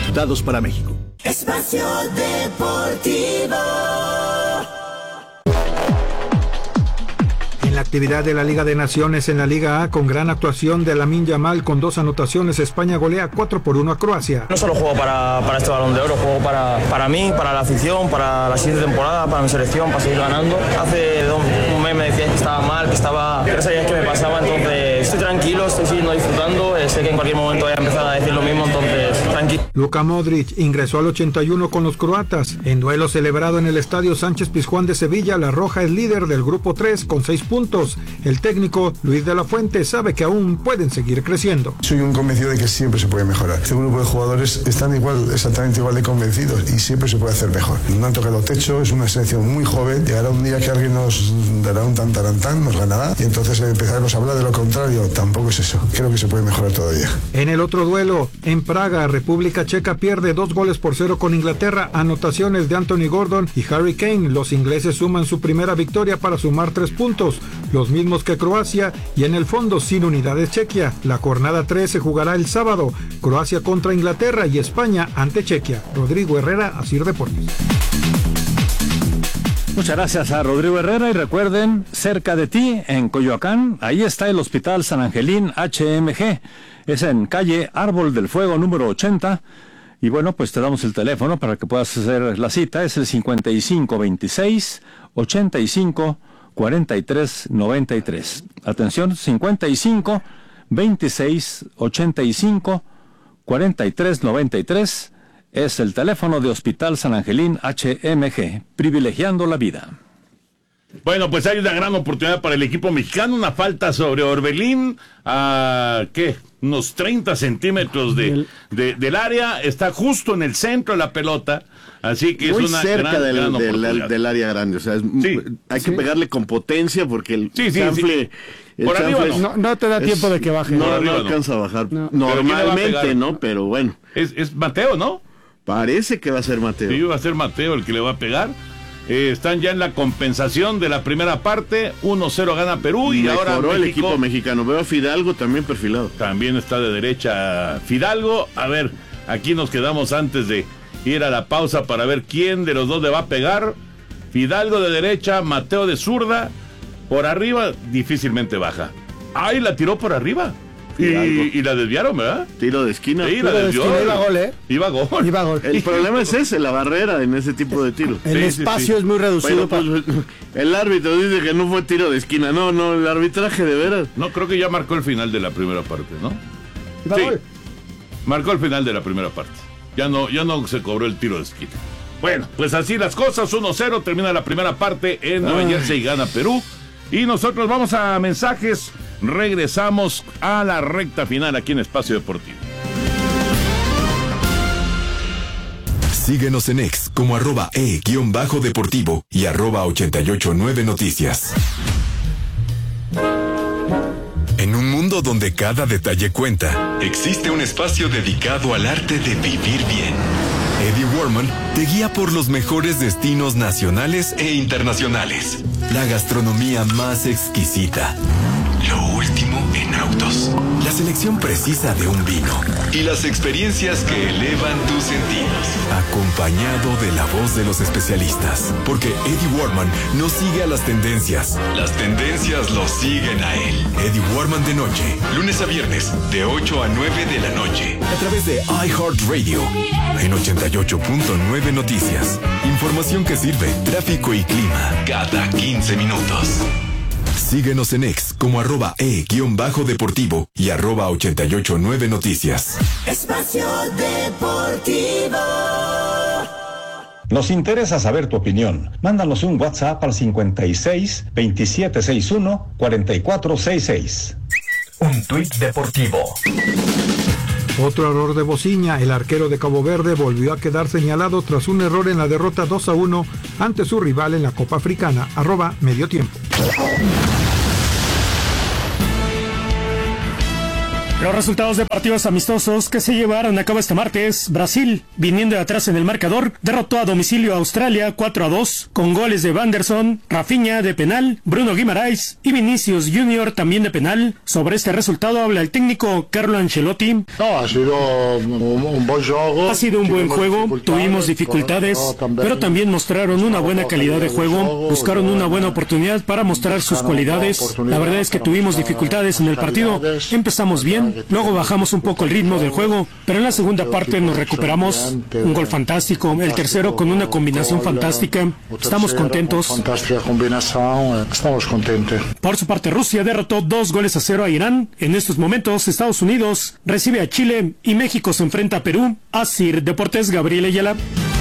Dados para México. Espacio Deportivo. En la actividad de la Liga de Naciones en la Liga A, con gran actuación de Lamine Yamal con 2 anotaciones, España golea 4-1 a Croacia. No solo juego para este Balón de Oro, juego para mí, para la afición, para la siguiente temporada, para mi selección, para seguir ganando. Hace un mes me decían que estaba mal, que sabías que me pasaba, entonces estoy tranquilo, estoy siguiendo disfrutando, sé que en cualquier momento voy a empezar a decir lo mismo, entonces tranquilo. Luka Modric ingresó al 81 con los croatas. En duelo celebrado en el Estadio Sánchez Pizjuán de Sevilla, la Roja es líder del grupo 3 con 6 puntos. El técnico Luis de la Fuente sabe que aún pueden seguir creciendo. Soy un convencido de que siempre se puede mejorar. Este grupo de jugadores están exactamente igual de convencidos y siempre se puede hacer mejor. No han tocado techo, es una selección muy joven. Llegará un día que alguien nos dará un tantarantán, nos ganará y entonces empezaremos a hablar de lo contrario. Tampoco es eso. Creo que se puede mejorar todavía. En el otro duelo, en Praga, República Checa pierde 2-0 con Inglaterra. Anotaciones de Anthony Gordon y Harry Kane. Los ingleses suman su primera victoria para sumar 3 puntos, los mismos que Croacia, y en el fondo sin unidades Chequia. La jornada 3 se jugará el sábado, Croacia contra Inglaterra y España ante Chequia. Rodrigo Herrera, Asir Deportes. Muchas gracias a Rodrigo Herrera, y recuerden, cerca de ti, en Coyoacán, ahí está el Hospital San Angelín HMG, es en calle Árbol del Fuego número 80, y bueno, pues te damos el teléfono para que puedas hacer la cita, es el 5526 85 43 93. Atención, 55 26 85 43 93 es el teléfono de Hospital San Angelín HMG, privilegiando la vida. Bueno, pues hay una gran oportunidad para el equipo mexicano, una falta sobre Orbelín a, unos 30 centímetros del área, está justo en el centro de la pelota, así que muy es una cerca del área grande, o sea, hay que pegarle con potencia porque el chanfle... Por arriba no te da tiempo de que baje. No alcanza a bajar. No. Normalmente, ¿no? Pero bueno. Es Mateo, ¿no? Parece que va a ser Mateo. Sí, va a ser Mateo el que le va a pegar. Están ya en la compensación de la primera parte. 1-0 gana Perú y ahora México, el equipo mexicano. Veo a Fidalgo también perfilado. También está de derecha Fidalgo. A ver, aquí nos quedamos antes de ir a la pausa para ver quién de los dos le va a pegar. Fidalgo de derecha, Mateo de zurda. Por arriba difícilmente baja. ¡Ay, la tiró por arriba! Y la desviaron, ¿verdad? Tiro de esquina. Sí, la desvió. Iba gol, ¿eh? Iba gol. El problema es ese, la barrera en ese tipo de tiro. El espacio es muy reducido. Bueno, pues, el árbitro dice que no fue tiro de esquina. No, el arbitraje de veras. No, creo que ya marcó el final de la primera parte, ¿no? Iba gol. Marcó el final de la primera parte. Ya no se cobró el tiro de esquina. Bueno, pues así las cosas. 1-0, termina la primera parte en Nueva Jersey y gana Perú. Y nosotros vamos a mensajes, regresamos a la recta final aquí en Espacio Deportivo. Síguenos en X como @e_deportivo y @889noticias. En un mundo donde cada detalle cuenta, existe un espacio dedicado al arte de vivir bien. Eddie Warman te guía por los mejores destinos nacionales e internacionales. La gastronomía más exquisita. Lo último en autos. La selección precisa de un vino. Y las experiencias que elevan tus sentidos. Acompañado de la voz de los especialistas. Porque Eddie Warman no sigue a las tendencias. Las tendencias lo siguen a él. Eddie Warman de noche. Lunes a viernes, de 8 a 9 de la noche. A través de iHeartRadio. En 88.9 Noticias. Información que sirve. Tráfico y clima. Cada 15 minutos. Síguenos en X como @e_deportivo y @889noticias. Espacio Deportivo. Nos interesa saber tu opinión. Mándanos un WhatsApp al 56 2761 4466. Un tuit deportivo. Otro error de Bociña, el arquero de Cabo Verde volvió a quedar señalado tras un error en la derrota 2-1 ante su rival en la Copa Africana, @mediotiempo. Los resultados de partidos amistosos que se llevaron a cabo este martes: Brasil, viniendo de atrás en el marcador, derrotó a domicilio a Australia 4-2, con goles de Vanderson, Rafinha de penal, Bruno Guimaraes y Vinicius Junior también de penal. Sobre este resultado habla el técnico Carlo Ancelotti. Ha sido un buen juego, tuvimos dificultades, pero también mostraron una buena calidad de juego, buscaron una buena oportunidad para mostrar sus cualidades. La verdad es que tuvimos dificultades en el partido, empezamos bien, luego bajamos un poco el ritmo del juego, pero en la segunda parte nos recuperamos. Un gol fantástico, el tercero con una combinación fantástica. Estamos contentos. Por su parte, Rusia derrotó 2-0 a Irán. En estos momentos, Estados Unidos recibe a Chile y México se enfrenta a Perú. Asir Deportes, Gabriel Ayala.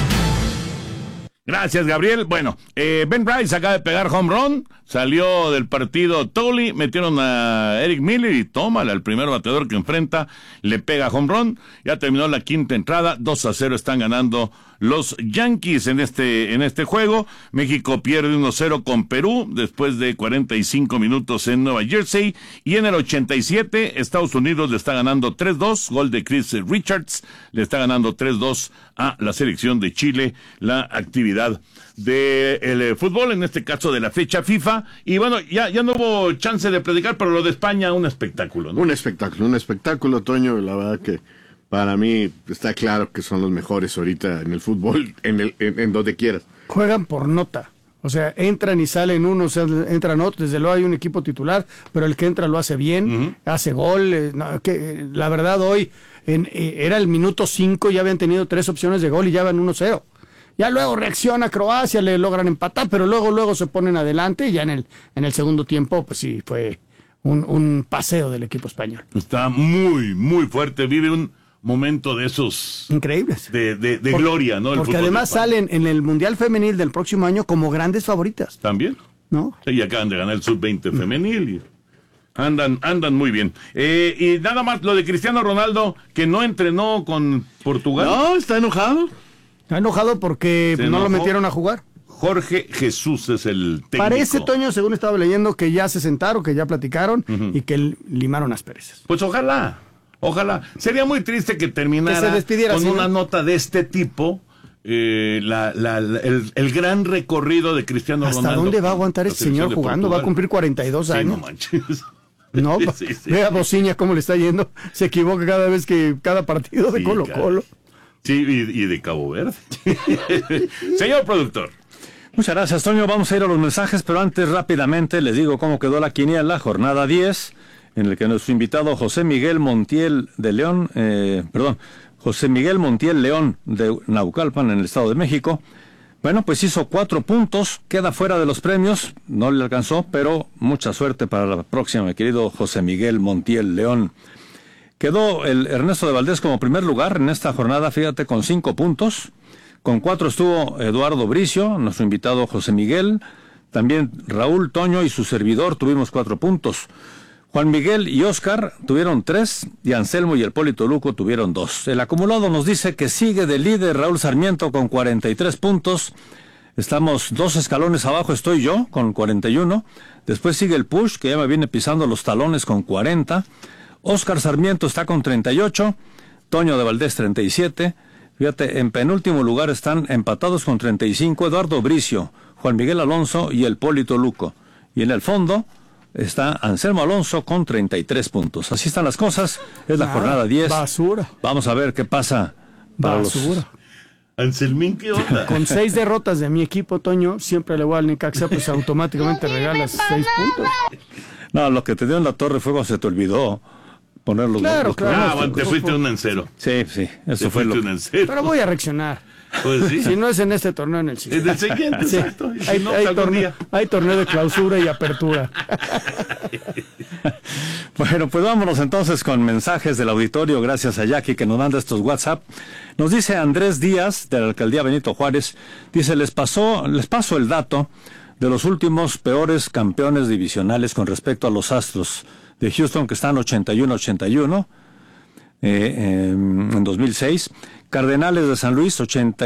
Gracias, Gabriel. Bueno, Ben Bryce acaba de pegar home run, salió del partido Tolley, metieron a Eric Miller y tómala, el primer bateador que enfrenta le pega home run. Ya terminó la quinta entrada, 2-0 están ganando los Yankees en este juego. México pierde 1-0 con Perú después de 45 minutos en Nueva Jersey. Y en el 87, Estados Unidos le está ganando 3-2, gol de Chris Richards, le está ganando 3-2 a la selección de Chile, la actividad del fútbol, en este caso de la fecha FIFA. Y bueno, ya no hubo chance de predicar, pero lo de España, un espectáculo, ¿no? Un espectáculo, Toño, la verdad que para mí está claro que son los mejores ahorita en el fútbol, en donde quieras. Juegan por nota. O sea, entran y salen unos, entran otros. Desde luego hay un equipo titular, pero el que entra lo hace bien, hace gol. La verdad, hoy era el minuto 5, ya habían tenido 3 opciones de gol y ya van 1-0. Ya luego reacciona Croacia, le logran empatar, pero luego se ponen adelante y ya en el segundo tiempo, pues sí, fue un paseo del equipo español. Está muy, muy fuerte, vive un momento de esos increíbles de gloria, ¿no? Porque además salen en el Mundial Femenil del próximo año como grandes favoritas. ¿También? ¿No? Sí, y acaban de ganar el Sub-20 femenil y andan muy bien. Y nada más lo de Cristiano Ronaldo, que no entrenó con Portugal. No, está enojado. Está enojado porque no lo metieron a jugar. Jorge Jesús es el técnico. Parece, Toño, según estaba leyendo, que ya se sentaron, que ya platicaron y que limaron asperezas. Pues ojalá. Sería muy triste que terminara con una nota de este tipo, el gran recorrido de Cristiano Ronaldo. ¿Hasta dónde va a aguantar este señor jugando? Va a cumplir 42 años. No manches. No, sí. Ve a Bociña cómo le está yendo. Se equivoca cada partido de Colo-Colo. Sí, y de Cabo Verde. Señor productor. Muchas gracias, Toño. Vamos a ir a los mensajes, pero antes rápidamente les digo cómo quedó la quiniela, jornada 10, en el que nuestro invitado José Miguel Montiel León de Naucalpan, en el Estado de México, bueno, pues hizo 4 puntos, queda fuera de los premios, no le alcanzó, pero mucha suerte para la próxima, mi querido José Miguel Montiel León. Quedó el Ernesto de Valdés como primer lugar en esta jornada, fíjate, con 5 puntos. Con 4 estuvo Eduardo Bricio, nuestro invitado José Miguel. También Raúl, Toño y su servidor tuvimos 4 puntos. Juan Miguel y Oscar tuvieron 3 y Anselmo y el Polito Luco tuvieron 2. El acumulado nos dice que sigue de líder Raúl Sarmiento con 43 puntos. Estamos 2 escalones abajo, estoy yo con 41. Después sigue el Push, que ya me viene pisando los talones, con 40. Oscar Sarmiento está con 38. Toño de Valdés 37. Fíjate, en penúltimo lugar están empatados con 35 Eduardo Bricio, Juan Miguel Alonso y el Polito Luco. Y en el fondo está Anselmo Alonso con 33 puntos. Así están las cosas. Es la jornada 10. Basura. Vamos a ver qué pasa para basura. Anselmín, ¿qué onda? Con 6 derrotas de mi equipo, Toño, siempre le voy al Necaxa, pues automáticamente regalas 6 puntos. No, lo que te dio en la torre fue cuando se te olvidó poner los Claro. Te fuiste 1-0. Sí, eso fue lo que... Pero voy a reaccionar. Pues sí. Si no es en este torneo, en el siguiente. En el siguiente, sí. Exacto. Hay torneo de clausura y apertura. Bueno, pues vámonos entonces con mensajes del auditorio, gracias a Jackie que nos manda estos WhatsApp. Nos dice Andrés Díaz, de la Alcaldía Benito Juárez, dice, les paso el dato de los últimos peores campeones divisionales con respecto a los Astros de Houston, que están 81-81 en 2006. Cardenales de San Luis,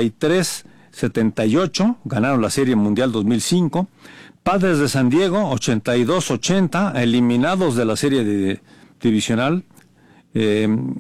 83-78, ganaron la Serie Mundial 2005. Padres de San Diego, 82-80, eliminados de la Serie divisional